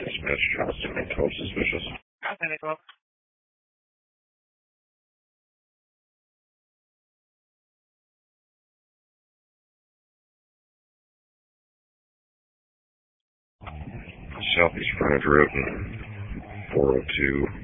Dispatch Charleston, 12 suspicious. Okay, 12. Southeast frontage road, 402.